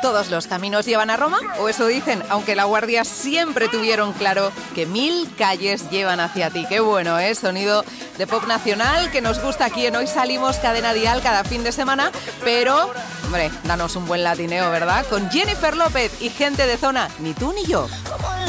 Todos los caminos llevan a Roma, o eso dicen, aunque La Guardia siempre tuvieron claro que 1000 calles llevan hacia ti. Qué bueno, ¿eh? Sonido de pop nacional que nos gusta aquí en Hoy Salimos Cadena Dial cada fin de semana, pero, hombre, danos un buen latineo, ¿verdad? Con Jennifer López y Gente de Zona, ni tú ni yo.